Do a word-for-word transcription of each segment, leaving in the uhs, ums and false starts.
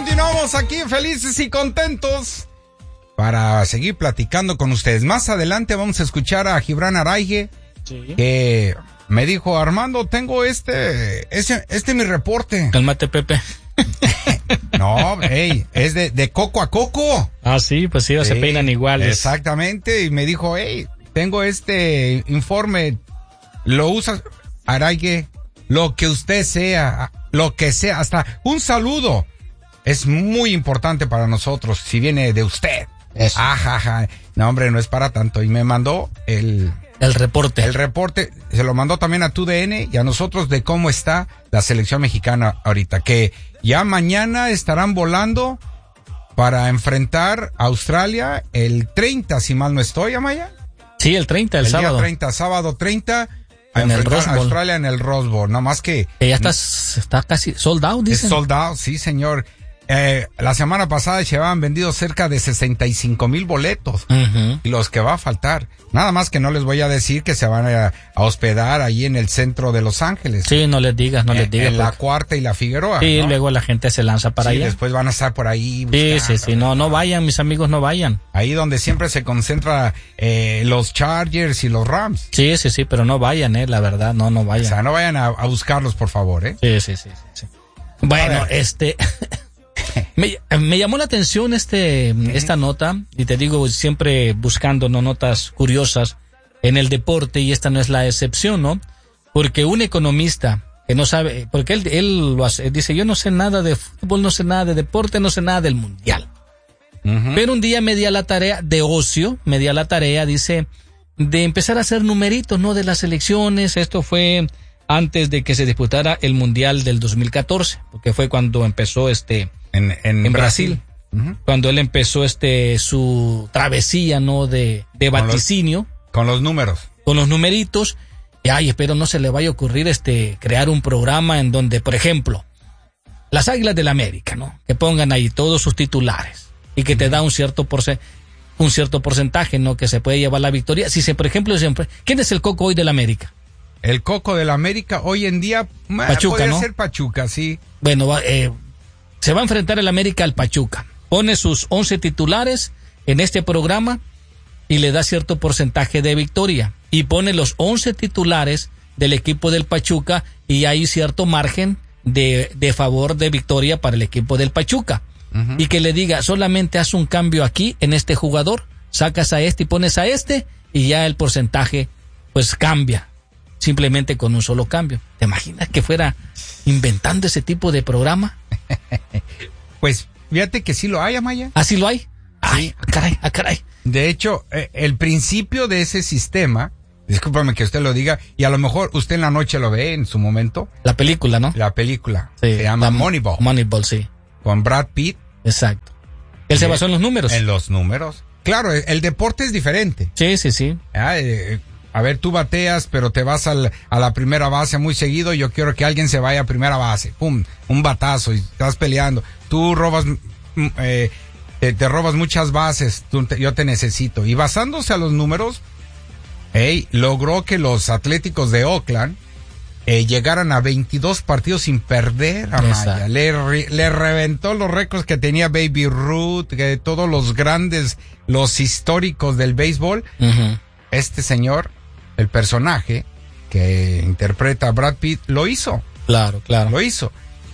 Continuamos aquí felices y contentos para seguir platicando con ustedes. Más adelante vamos a escuchar a Gibran Araigue, sí, que me dijo: Armando, tengo este, este, este mi reporte. Cálmate, Pepe. No, hey, es de, de coco a coco. Ah, sí, pues sí, sí, se peinan iguales. Exactamente, y me dijo: hey, tengo este informe, lo usas, Araigue, lo que usted sea, lo que sea, hasta un saludo. Es muy importante para nosotros si viene de usted. Eso. Ajá, ajá. No, hombre, no es para tanto. Y me mandó el... El reporte. El reporte. Se lo mandó también a T U D N y a nosotros de cómo está la selección mexicana ahorita. Que ya mañana estarán volando para enfrentar a Australia el treinta, si mal no estoy, Amaya. Sí, el treinta, el, el sábado. Día treinta, sábado treinta. A en el Rose Bowl. Australia en el Rose Bowl. Nada más que... que ya está, está casi sold out, dicen. Es sold out, sí, señor. Eh, la semana pasada se habían vendido cerca de sesenta y cinco mil boletos. Uh-huh. Y los que va a faltar. Nada más que no les voy a decir que se van a, a hospedar ahí en el centro de Los Ángeles. Sí, no les digas, no en, les digas. En porque... la Cuarta y la Figueroa. Sí, ¿no? luego la gente se lanza para sí, allá. Después van a estar por ahí. Sí, sí, sí. No, no vayan, mis amigos, no vayan. Ahí donde siempre se concentra eh, los Chargers y los Rams. Sí, sí, sí, pero no vayan, eh, la verdad, no, no vayan. O sea, no vayan a, a buscarlos, por favor, eh. Sí, sí, sí, sí. Bueno, este... Me, me llamó la atención este uh-huh. esta nota, y te digo, siempre buscando no notas curiosas en el deporte, y esta no es la excepción, ¿no? Porque un economista que no sabe, porque él, él lo hace, dice: yo no sé nada de fútbol, no sé nada de deporte, no sé nada del mundial. Uh-huh. Pero un día me di a la tarea de ocio, me di a la tarea, dice, de empezar a hacer numeritos, ¿no? De las elecciones. Esto fue antes de que se disputara el mundial del dos mil catorce, porque fue cuando empezó este... En, en, en Brasil, Brasil. Uh-huh. Cuando él empezó este su travesía, ¿no? De, de vaticinio. Con los, con los números. Con los numeritos. Y ay, espero no se le vaya a ocurrir este crear un programa en donde, por ejemplo, las Águilas del América, ¿no? Que pongan ahí todos sus titulares y que uh-huh. te da un cierto porce, un cierto porcentaje, ¿no? Que se puede llevar la victoria. Si se, por ejemplo, siempre, ¿quién es el coco hoy del América? El coco del América hoy en día Pachuca, podría ¿no? ser Pachuca, sí. Bueno, eh, se va a enfrentar el América al Pachuca. Pone sus once titulares en este programa y le da cierto porcentaje de victoria. Y pone los once titulares del equipo del Pachuca y hay cierto margen de, de favor de victoria para el equipo del Pachuca. Uh-huh. Y que le diga: solamente haz un cambio aquí en este jugador, sacas a este y pones a este, y ya el porcentaje pues cambia. Simplemente con un solo cambio. ¿Te imaginas que fuera inventando ese tipo de programa? Pues fíjate que sí lo hay, Amaya. ¿Ah, sí lo hay? Ay, ah, caray, ah, caray. De hecho, eh, el principio de ese sistema, discúlpame que usted lo diga, y a lo mejor usted en la noche lo ve en su momento. La película, ¿no? La película. Sí, se llama Moneyball. Moneyball, sí. Con Brad Pitt. Exacto. Él se basó en los números. En los números. Claro, el, el deporte es diferente. Sí, sí, sí. Ah, eh, a ver, tú bateas, pero te vas al, a la primera base muy seguido. Yo quiero que alguien se vaya a primera base. Pum, un batazo y estás peleando. Tú robas, eh, te, te robas muchas bases. Tú te, yo te necesito. Y basándose a los números, hey, logró que los Atléticos de Oakland eh, llegaran a veintidós partidos sin perder, Amaya. Le, le reventó los récords que tenía Baby Ruth, que todos los grandes, los históricos del béisbol. Uh-huh. Este señor, el personaje que interpreta a Brad Pitt, lo hizo. Claro, claro. Lo hizo.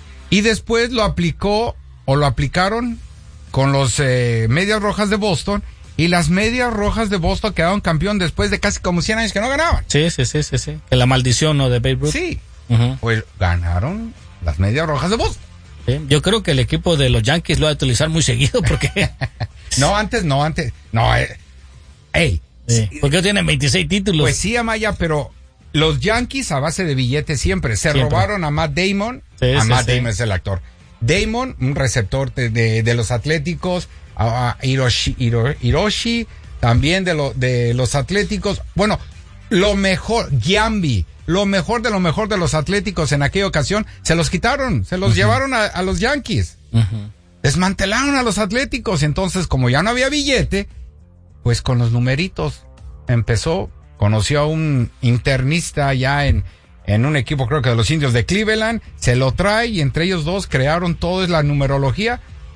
Y después lo aplicó, o lo aplicaron con los eh, Medias Rojas de Boston, y las Medias Rojas de Boston quedaron campeón después de casi como cien años que no ganaban. Sí, sí, sí, sí, sí. Que la maldición, ¿no? De Babe Ruth. Sí. Uh-huh. Pues ganaron las Medias Rojas de Boston. Sí. Yo creo que el equipo de los Yankees lo va a utilizar muy seguido porque... no, antes, no, antes, no, eh, ey. Sí. Porque tienen veintiséis títulos. Pues sí, Amaya, pero los Yankees a base de billetes siempre. Se siempre. robaron a Matt Damon. Sí, a sí, Matt sí. Damon es el actor. Damon, un receptor de, de, de los Atléticos. A, a Hiroshi, Hiro, Hiroshi, también de, lo, de los Atléticos. Bueno, lo mejor, Giambi, lo mejor de lo mejor de los Atléticos en aquella ocasión, se los quitaron, se los uh-huh. llevaron a, a los Yankees. Uh-huh. Desmantelaron a los Atléticos. Entonces, como ya no había billete, pues con los numeritos empezó, conoció a un internista ya en, en un equipo, creo que de los Indios de Cleveland, se lo trae y entre ellos dos crearon todo, es la numerología,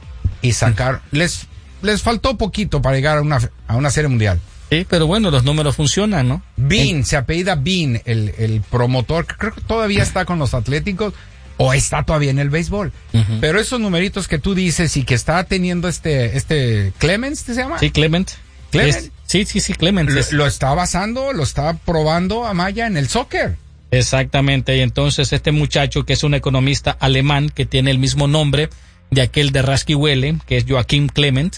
y sacar, les, les faltó poquito para llegar a una, a una serie mundial. Sí, pero bueno, los números funcionan, ¿no? Bean, el... se apellida Bean, el, el promotor, que creo que todavía está con los Atléticos, o está todavía en el béisbol. Uh-huh. Pero esos numeritos que tú dices y que está teniendo este, este, Clemens, ¿se llama? Sí, Clement. Clement. Es, sí, sí, sí, Clement. Lo, lo está basando, lo está probando Amaya en el soccer. Exactamente, y entonces este muchacho que es un economista alemán que tiene el mismo nombre de aquel de Raskiwele, que es Joachim Clement.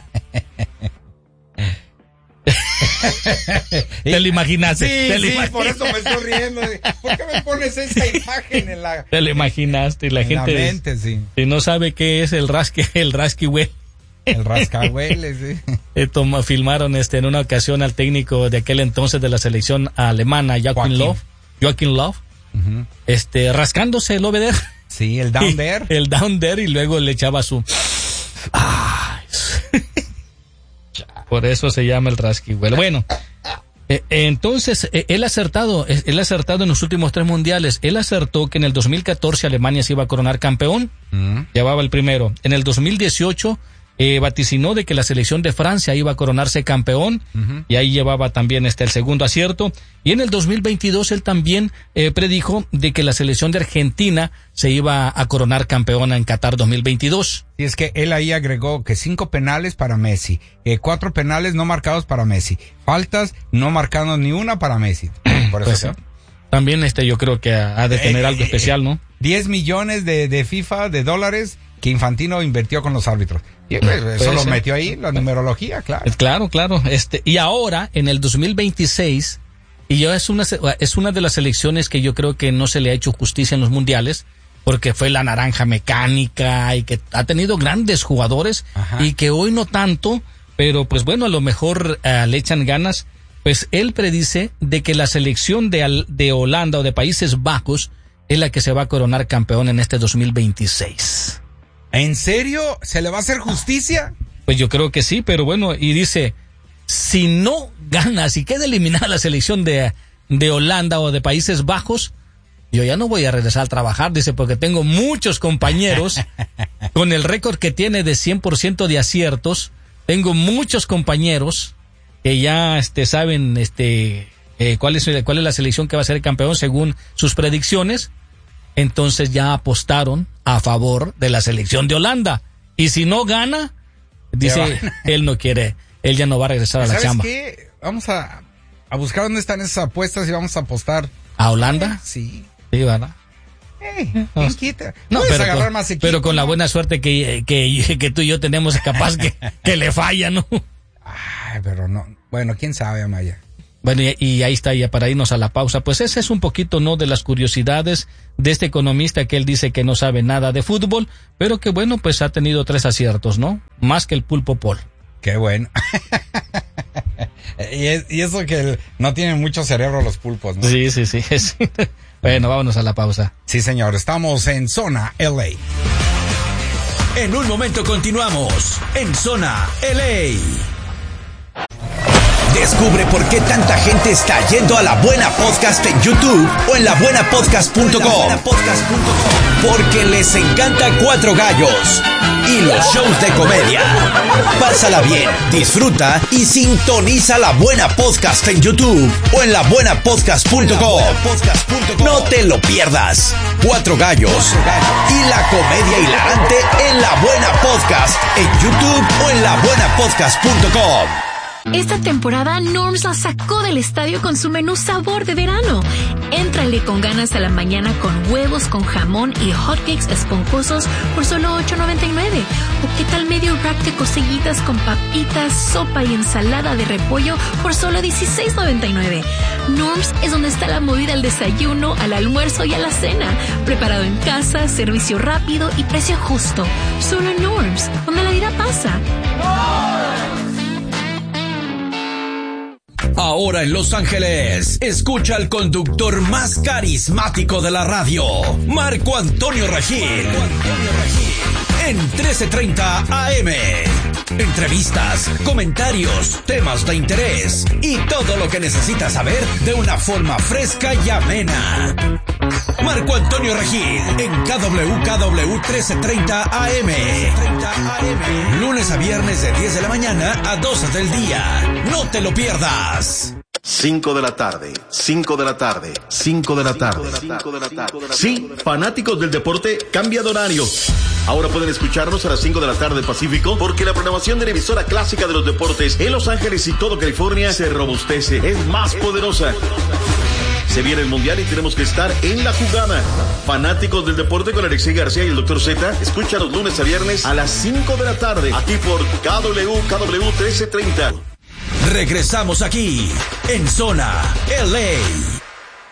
Te lo imaginaste. Sí, te lo sí, imaginaste. por eso me estoy riendo. ¿Por qué me pones esa imagen en la... Te lo imaginaste y la en gente... la mente, sí. Si no sabe qué es el Raski, el Raskiwele. El Rascahuele, sí. Eh, toma, filmaron este en una ocasión al técnico de aquel entonces de la selección alemana, Joachim Löw. Joachim Löw. Uh-huh. Este, rascándose el over there. Sí, el down there. El down there y luego le echaba su... Ah, por eso se llama el Raskiwele. Bueno, eh, entonces, eh, él ha acertado, eh, él ha acertado en los últimos tres mundiales. Él acertó que en el dos mil catorce Alemania se iba a coronar campeón. Uh-huh. Llevaba el primero. En el dos mil dieciocho... Eh, vaticinó de que la selección de Francia iba a coronarse campeón, uh-huh. y ahí llevaba también este el segundo acierto. Y en el dos mil veintidós él también eh, predijo de que la selección de Argentina se iba a coronar campeona en Qatar dos mil veintidós. Y es que él ahí agregó que cinco penales para Messi, eh, cuatro penales no marcados para Messi, faltas no marcando ni una para Messi. Por eso pues, también este yo creo que ha de tener eh, algo especial, ¿no? diez millones de, de FIFA, de dólares, que Infantino invirtió con los árbitros. Y pues, eso lo metió ahí, la numerología, claro. Claro, claro. Este, y ahora, en el dos mil veintiséis, y yo es una, es una de las selecciones que yo creo que no se le ha hecho justicia en los mundiales, porque fue la naranja mecánica y que ha tenido grandes jugadores. Ajá. Y que hoy no tanto, pero pues bueno, a lo mejor uh, le echan ganas. Pues él predice de que la selección de, de Holanda o de Países Bajos es la que se va a coronar campeón en este dos mil veintiséis. ¿En serio? ¿Se le va a hacer justicia? Pues yo creo que sí, pero bueno, y dice, si no gana, si queda eliminada la selección de, de Holanda o de Países Bajos, yo ya no voy a regresar a trabajar, dice, porque tengo muchos compañeros con el récord que tiene de cien por ciento de aciertos, tengo muchos compañeros que ya este, saben este, eh, cuál es, cuál es la selección que va a ser el campeón según sus predicciones. Entonces ya apostaron a favor de la selección de Holanda. Y si no gana, dice, él no quiere, él ya no va a regresar a la ¿Sabes chamba. qué? Vamos a, a buscar dónde están esas apuestas y vamos a apostar. ¿A Holanda? Eh, sí. Sí, ¿verdad? Eh, ¿quién quita? No, Puedes pero agarrar con, más equipo, pero con ¿no? la buena suerte que, que, que tú y yo tenemos, capaz que, que le falla, ¿no? Ay, pero no. Bueno, quién sabe, Amaya. Bueno, y, y ahí está, ya para irnos a la pausa, pues ese es un poquito, ¿no?, de las curiosidades de este economista que él dice que no sabe nada de fútbol, pero que bueno, pues ha tenido tres aciertos, ¿no? Más que el Pulpo Paul. Qué bueno. y, es, y eso que el, no tienen mucho cerebro los pulpos, ¿no? Sí, sí, sí. sí. Bueno, vámonos a la pausa. Sí, señor, estamos en Zona L A. En un momento continuamos en Zona L A. Descubre por qué tanta gente está yendo a La Buena Podcast en YouTube o en la buena podcast punto com. Porque les encanta Cuatro Gallos y los shows de comedia. Pásala bien, disfruta y sintoniza La Buena Podcast en YouTube o en la buena podcast punto com. No te lo pierdas. Cuatro Gallos y la comedia hilarante en La Buena Podcast en YouTube o en la buena podcast punto com. Esta temporada Norms la sacó del estadio con su menú sabor de verano. Éntrale con ganas a la mañana con huevos con jamón y hotcakes esponjosos por solo ocho noventa y nueve. ¿O qué tal medio rack de cosillitas con papitas, sopa y ensalada de repollo por solo dieciséis noventa y nueve? Norms es donde está la movida al desayuno, al almuerzo y a la cena. Preparado en casa, servicio rápido y precio justo. Solo en Norms, donde la vida pasa. Ahora en Los Ángeles, escucha al conductor más carismático de la radio, Marco Antonio Regil, en trece treinta A M. Entrevistas, comentarios, temas de interés y todo lo que necesitas saber de una forma fresca y amena. Marco Antonio Regil en K W K W trece treinta A M. Lunes a viernes de diez de la mañana a doce del día. No te lo pierdas. cinco de la tarde, cinco de la tarde, cinco de la tarde. Sí, fanáticos del deporte, cambia de horario. Ahora pueden escucharnos a las cinco de la tarde Pacífico, porque la programación de la emisora clásica de los deportes en Los Ángeles y todo California se robustece, es más poderosa. Se viene el Mundial y tenemos que estar en la jugada. Fanáticos del deporte con Alexei García y el doctor Z, escucha los lunes a viernes a las cinco de la tarde, aquí por K W K W trece treinta. Regresamos aquí, en Zona L A.